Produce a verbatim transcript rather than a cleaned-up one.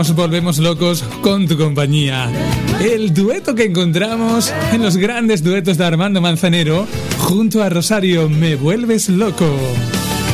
nos volvemos locos con tu compañía. El dueto que encontramos en los grandes duetos de Armando Manzanero junto a Rosario, Me Vuelves Loco.